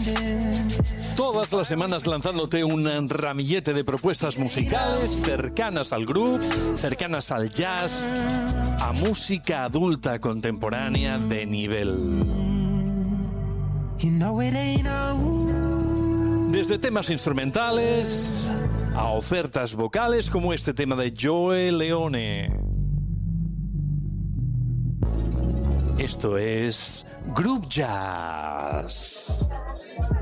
Todas las semanas lanzándote un ramillete de propuestas musicales cercanas al groove, cercanas al jazz, a música adulta contemporánea de nivel. Desde temas instrumentales a ofertas vocales como este tema de Joe Leone. Esto es Groove Jazz.